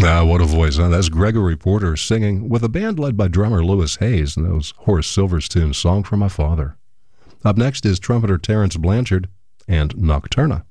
Nah, what a voice, huh? That's Gregory Porter singing with a band led by drummer Louis Hayes and those Horace Silver's tune, Song for My Father. Up next is trumpeter Terence Blanchard and Nocturna.